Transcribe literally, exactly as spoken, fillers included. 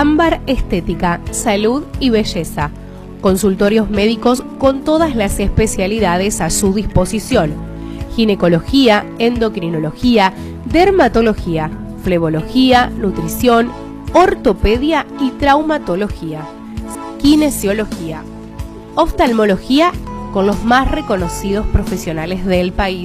Ámbar Estética, Salud y Belleza. Consultorios médicos con todas las especialidades a su disposición. Ginecología, endocrinología, dermatología, flebología, nutrición, ortopedia y traumatología. Kinesiología. Oftalmología con los más reconocidos profesionales del país.